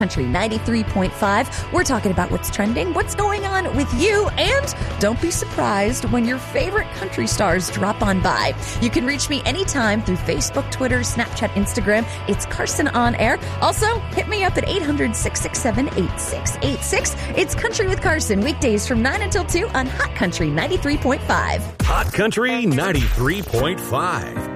Country 93.5. We're talking about what's trending, what's going on with you, and don't be surprised when your favorite country stars drop on by. You can reach me anytime through Facebook, Twitter, Snapchat, Instagram. It's Carson On Air. Also, hit me up at 800-667-8686. It's Country with Carson, weekdays from 9 until 2 on Hot Country 93.5. Hot Country 93.5.